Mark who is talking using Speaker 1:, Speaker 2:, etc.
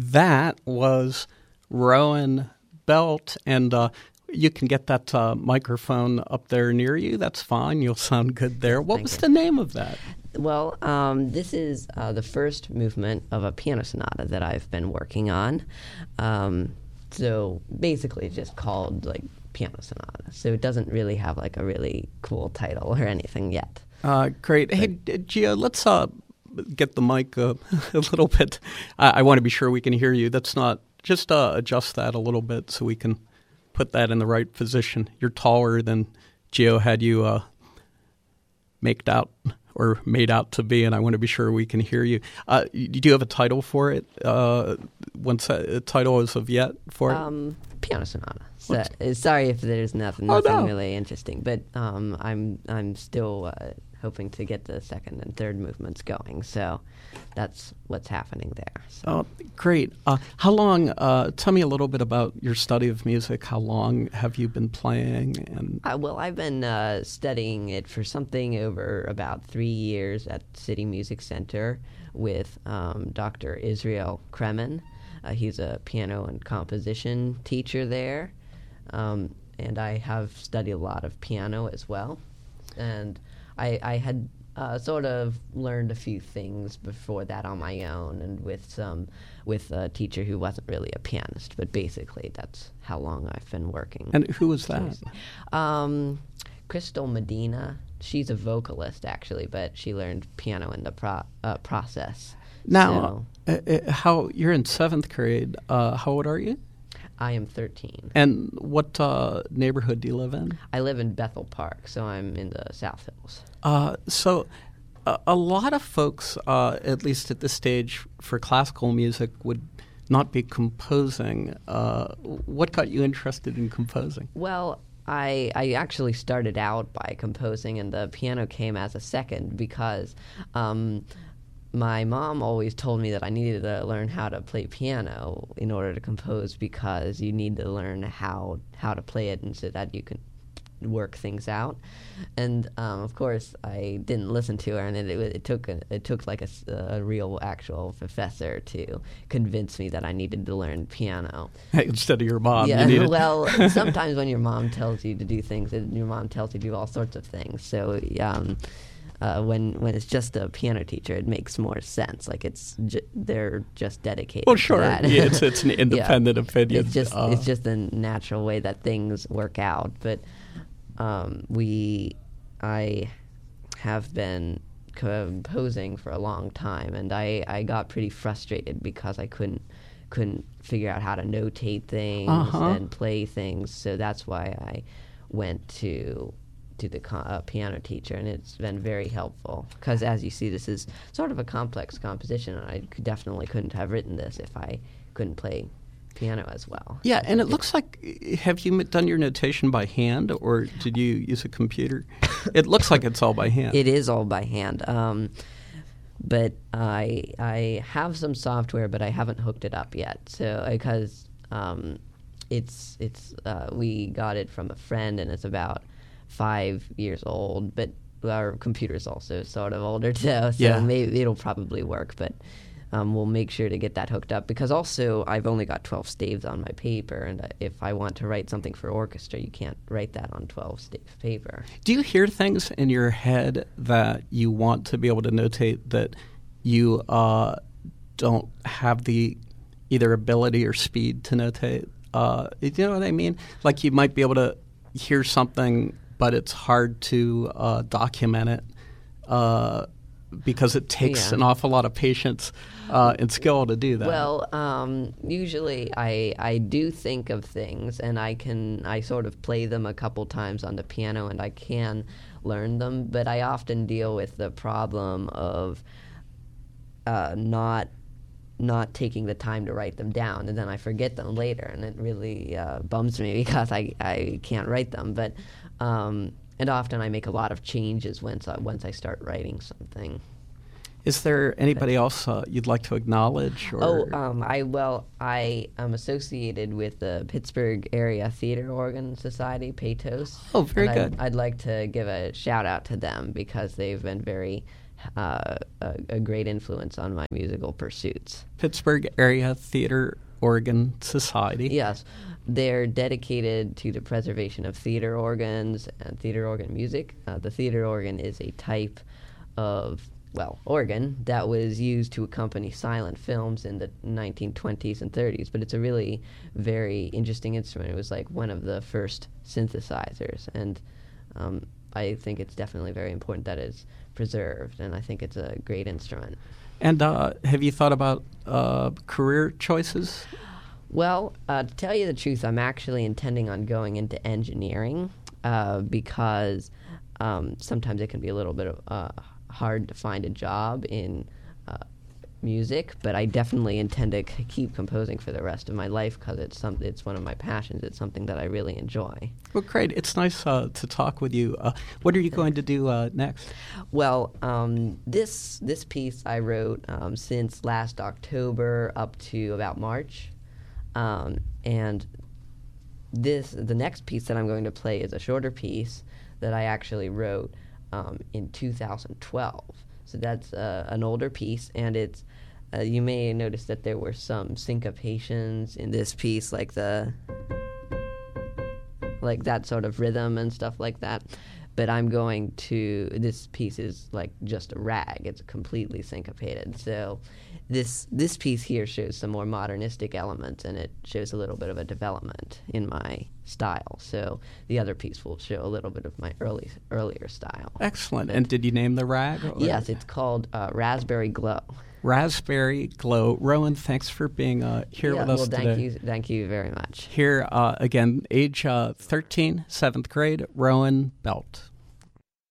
Speaker 1: that was Rowan Belt, and you can get that microphone up there near you. That's fine. You'll sound good there. What was the name of that?
Speaker 2: Well, this is the first movement of a piano sonata that I've been working on. So basically it's just called like Piano Sonata. So it doesn't really have like a really cool title or anything yet.
Speaker 1: Great. Hey, Gio, let's get the mic a little bit. I want to be sure we can hear you. That's not, just adjust that a little bit so we can put that in the right position. You're taller than Gio had you made out to be, and I want to be sure we can hear you. Do you have a title for it? Once a title is of yet for it?
Speaker 2: Piano Sonata. So, sorry if there's nothing really interesting, but I'm still hoping to get the second and third movements going. So that's what's happening there. So.
Speaker 1: Oh, great. How long? Tell me a little bit about your study of music. How long have you been playing? And
Speaker 2: well, I've been studying it for something over about 3 years at City Music Center with Dr. Israel Kremen. He's a piano and composition teacher there, and I have studied a lot of piano as well. And I had sort of learned a few things before that on my own, and with a teacher who wasn't really a pianist, but basically that's how long I've been working.
Speaker 1: And who was that?
Speaker 2: Crystal Medina. She's a vocalist actually, but she learned piano in the process.
Speaker 1: Now, how you're in 7th grade? How old are you?
Speaker 2: I am 13.
Speaker 1: And what neighborhood do you live in?
Speaker 2: I live in Bethel Park, so I'm in the South Hills.
Speaker 1: So a lot of folks, at least at this stage for classical music, would not be composing. What got you interested in composing?
Speaker 2: Well, I actually started out by composing, and the piano came as a second because my mom always told me that I needed to learn how to play piano in order to compose, because you need to learn how to play it and so that you can work things out. And of course, I didn't listen to her, and it took like a real actual professor to convince me that I needed to learn piano
Speaker 1: instead of your mom.
Speaker 2: Yeah,
Speaker 1: you needed...
Speaker 2: well, sometimes when your mom tells you to do things, your mom tells you to do all sorts of things. So. When it's just a piano teacher, it makes more sense. Like they're just dedicated.
Speaker 1: Well, sure,
Speaker 2: to that.
Speaker 1: Yeah, it's an independent opinion.
Speaker 2: It's just the natural way that things work out. But I have been composing for a long time, and I got pretty frustrated because I couldn't figure out how to notate things and play things. So that's why I went to the piano teacher, and it's been very helpful because, as you see, this is sort of a complex composition, and I definitely couldn't have written this if I couldn't play piano as well.
Speaker 1: Yeah, and it looks like, have you done your notation by hand, or did you use a computer? It looks like it's all by hand.
Speaker 2: It is all by hand, but I have some software, but I haven't hooked it up yet. So because we got it from a friend, and it's about 5 years old, but our computer's also sort of older too, so maybe it'll probably work, but we'll make sure to get that hooked up, because also I've only got 12 staves on my paper, and if I want to write something for orchestra, you can't write that on 12-stave paper.
Speaker 1: Do you hear things in your head that you want to be able to notate that you don't have the either ability or speed to notate? You know what I mean? Like you might be able to hear something, but it's hard to document it because it takes an awful lot of patience and skill to do that.
Speaker 2: Well, usually I do think of things, and I sort of play them a couple times on the piano, and I can learn them, but I often deal with the problem of not taking the time to write them down, and then I forget them later, and it really bums me because I can't write them. But and often I make a lot of changes once I start writing something.
Speaker 1: Is there anybody else you'd like to acknowledge? Or?
Speaker 2: I am associated with the Pittsburgh Area Theater Organ Society, PATOS.
Speaker 1: Oh, very good.
Speaker 2: I'd like to give a shout out to them because they've been very a great influence on my musical pursuits.
Speaker 1: Pittsburgh Area Theater Organ Society.
Speaker 2: Yes, they're dedicated to the preservation of theater organs and theater organ music. The theater organ is a type of, organ that was used to accompany silent films in the 1920s and 30s, but it's a really very interesting instrument. It was like one of the first synthesizers, and I think it's definitely very important that it's preserved, and I think it's a great instrument.
Speaker 1: And have you thought about career choices?
Speaker 2: Well, to tell you the truth, I'm actually intending on going into engineering because sometimes it can be a little bit hard to find a job in music, but I definitely intend to keep composing for the rest of my life because it's one of my passions. It's something that I really enjoy.
Speaker 1: Well, great. It's nice to talk with you. What are you going to do next?
Speaker 2: Well, this piece I wrote since last October up to about March, and the next piece that I'm going to play is a shorter piece that I actually wrote in 2012. So that's an older piece, and it's you may notice that there were some syncopations in this piece, like that sort of rhythm and stuff like that. But this piece is like just a rag. It's completely syncopated. So this piece here shows some more modernistic elements, and it shows a little bit of a development in my style. So the other piece will show a little bit of my earlier style.
Speaker 1: Excellent. And did you name the rag?
Speaker 2: Yes, it's called Raspberry Glow.
Speaker 1: Raspberry Glow. Rowan, thanks for being here with us today.
Speaker 2: Thank you very much.
Speaker 1: Here, again, age 13, 7th grade, Rowan Belt.